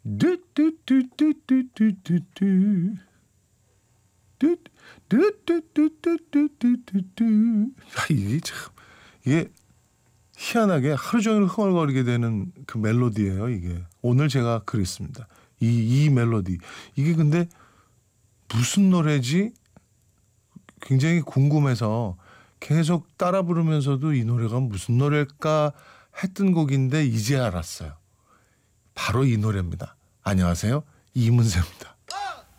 뚜뚜뚜뚜뚜뚜뚜뚜 뚜뚜뚜뚜뚜뚜뚜뚜. 이게 참 이게 희한하게 하루 종일 흥얼거리게 되는 그 멜로디예요. 이게 오늘 제가 그랬습니다. 이 멜로디 이게 근데 무슨 노래지? 굉장히 궁금해서 계속 따라 부르면서도 이 노래가 무슨 노래일까 했던 곡인데 이제 알았어요. 바로 이 노래입니다. 안녕하세요. 이문세입니다.